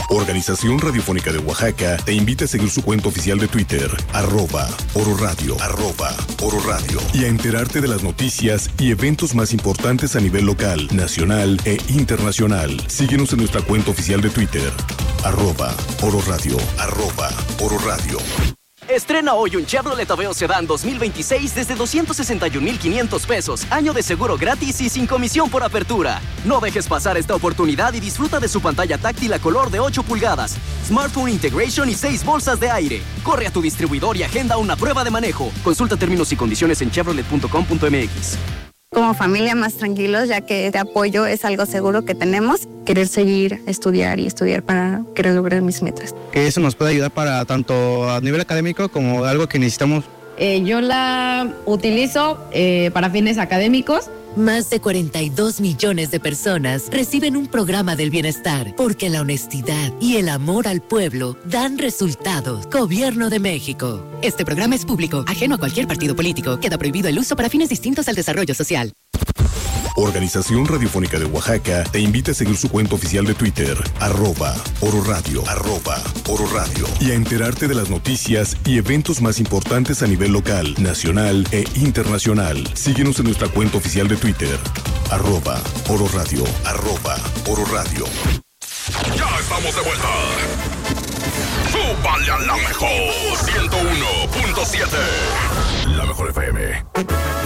Organización Radiofónica de Oaxaca te invita a seguir su cuenta oficial de Twitter, @ororadio, @ororadio, y a enterarte de las noticias y eventos más importantes a nivel local, nacional e internacional. Síguenos en nuestra cuenta oficial de Twitter, @ororadio, @ororadio. Estrena hoy un Chevrolet Aveo Sedán 2026 desde 261,500 pesos. Año de seguro gratis y sin comisión por apertura. No dejes pasar esta oportunidad y disfruta de su pantalla táctil a color de 8 pulgadas, smartphone integration y 6 bolsas de aire. Corre a tu distribuidor y agenda una prueba de manejo. Consulta términos y condiciones en chevrolet.com.mx. Como familia más tranquilos, ya que este apoyo es algo seguro que tenemos. Querer seguir, estudiar para querer lograr mis metas. Que eso nos puede ayudar para tanto a nivel académico como algo que necesitamos. Yo la utilizo para fines académicos. Más de 42 millones de personas reciben un programa del bienestar porque la honestidad y el amor al pueblo dan resultados. Gobierno de México. Este programa es público, ajeno a cualquier partido político. Queda prohibido el uso para fines distintos al desarrollo social. Organización Radiofónica de Oaxaca te invita a seguir su cuenta oficial de Twitter, @ororadio, @ororadio, y a enterarte de las noticias y eventos más importantes a nivel local, nacional e internacional. Síguenos en nuestra cuenta oficial de Twitter, @ororadio, @ororadio. Ya estamos de vuelta. ¡Súbale a la mejor! 101.7. La mejor FM.